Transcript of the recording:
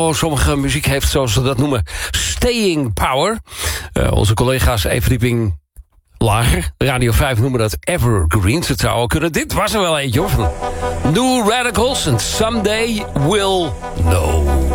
sommige muziek heeft, zoals ze dat noemen, staying power. Onze collega's even verdieping lager. Radio 5 noemen dat evergreens. Het zou al kunnen. Dit was er wel eentje, hoor. New Radicals and Someday We'll Know.